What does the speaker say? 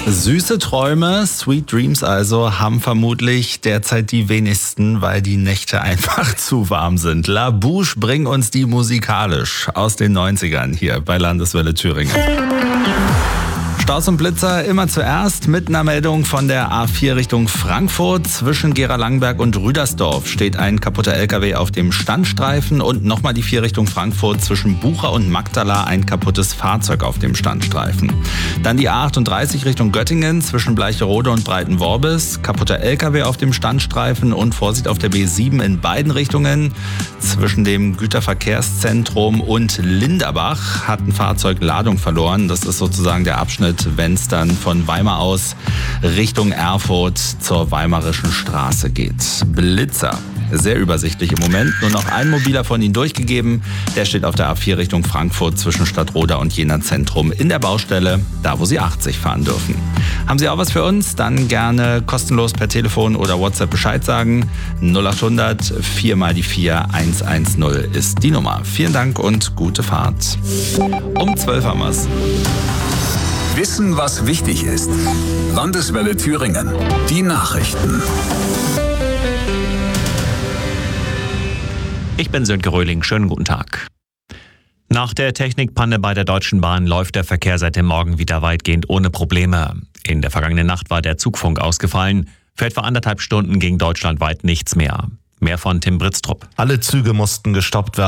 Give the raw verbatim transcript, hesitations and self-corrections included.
Süße Träume, Sweet Dreams also, haben vermutlich derzeit die wenigsten, weil die Nächte einfach zu warm sind. La Bouche bringt uns die musikalisch aus den neunzigern hier bei Landeswelle Thüringen. Staus und Blitzer immer zuerst mit einer Meldung von der A vier Richtung Frankfurt. Zwischen Gera-Langenberg und Rüdersdorf steht ein kaputter L K W auf dem Standstreifen und nochmal die vier Richtung Frankfurt zwischen Bucha und Magdala ein kaputtes Fahrzeug auf dem Standstreifen. Dann die A achtunddreißig Richtung Göttingen zwischen Bleicherode und Breitenworbis. Kaputter L K W auf dem Standstreifen und Vorsicht auf der B sieben in beiden Richtungen. Zwischen dem Güterverkehrszentrum und Linderbach hat ein Fahrzeug Ladung verloren. Das ist sozusagen der Abschnitt, wenn es dann von Weimar aus Richtung Erfurt zur Weimarischen Straße geht. Blitzer. Sehr übersichtlich im Moment. Nur noch ein mobiler von Ihnen durchgegeben. Der steht auf der A vier Richtung Frankfurt zwischen Stadtroda und Jena Zentrum in der Baustelle, da wo Sie achtzig fahren dürfen. Haben Sie auch was für uns? Dann gerne kostenlos per Telefon oder WhatsApp Bescheid sagen. null achthundert vier mal die vier hundertzehn ist die Nummer. Vielen Dank und gute Fahrt. Um zwölf haben wir's. Wissen, was wichtig ist. Landeswelle Thüringen. Die Nachrichten. Ich bin Sönke Röhling. Schönen guten Tag. Nach der Technikpanne bei der Deutschen Bahn läuft der Verkehr seit dem Morgen wieder weitgehend ohne Probleme. In der vergangenen Nacht war der Zugfunk ausgefallen. Für etwa anderthalb Stunden ging deutschlandweit nichts mehr. Mehr von Tim Britztrup. Alle Züge mussten gestoppt werden.